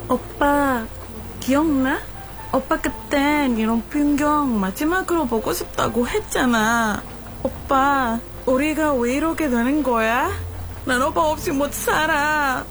오빠, 기억나? 오빠 그땐 이런 풍경 마지막으로 보고 싶다고 했잖아. 오빠, 우리가 왜 이렇게 되는 거야? 난 오빠 없이 못 살아.